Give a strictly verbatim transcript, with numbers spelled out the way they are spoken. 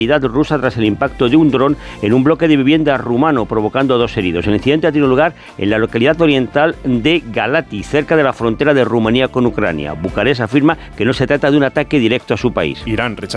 rusa tras el impacto de un dron en un bloque de vivienda rumano, provocando dos heridos. El incidente ha tenido lugar en la localidad oriental de Galati, cerca de la frontera de Rumanía con Ucrania. Bucarest afirma que no se trata de un ataque directo a su país. Irán rechaza